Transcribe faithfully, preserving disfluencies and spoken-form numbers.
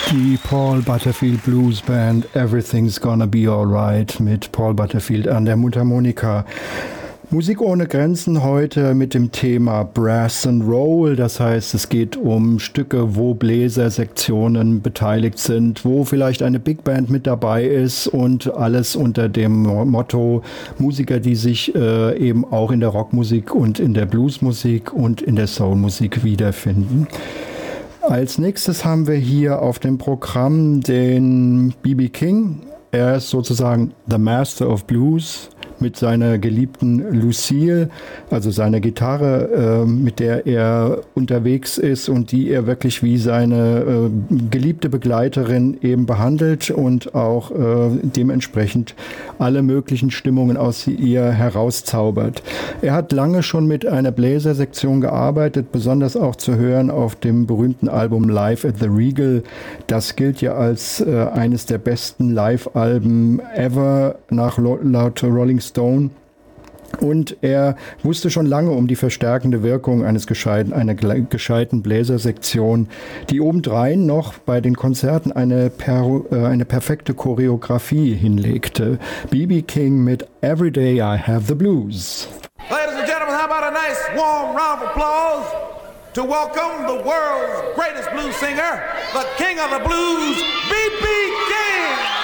Die Paul Butterfield Blues Band Everything's Gonna Be Alright mit Paul Butterfield an der Mundharmonika. Musik ohne Grenzen heute mit dem Thema Brass and Roll, das heißt, es geht um Stücke, wo Bläsersektionen beteiligt sind, wo vielleicht eine Big Band mit dabei ist und alles unter dem Motto Musiker, die sich äh, eben auch in der Rockmusik und in der Bluesmusik und in der Soulmusik wiederfinden. Als nächstes haben wir hier auf dem Programm den B B King. Er ist sozusagen The Master of Blues mit seiner geliebten Lucille, also seiner Gitarre, äh, mit der er unterwegs ist und die er wirklich wie seine äh, geliebte Begleiterin eben behandelt und auch äh, dementsprechend alle möglichen Stimmungen aus ihr herauszaubert. Er hat lange schon mit einer Bläsersektion gearbeitet, besonders auch zu hören auf dem berühmten Album Live at the Regal. Das gilt ja als äh, eines der besten Live-Alben ever nach laut Rolling Stone. Und er wusste schon lange um die verstärkende Wirkung eines gescheiten, einer gescheiten Bläsersektion, die obendrein noch bei den Konzerten eine, per, äh, eine perfekte Choreografie hinlegte. B B King mit Every Day I Have the Blues. Ladies and gentlemen, how about a nice warm round of applause to welcome the world's greatest blues singer, the king of the blues, B B King!